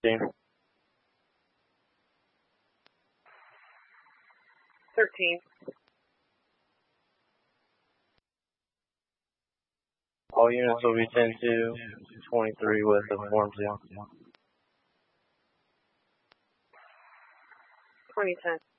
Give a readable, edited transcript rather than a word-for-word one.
13. All units will be 10-2, 23 with a warm zone. 2010.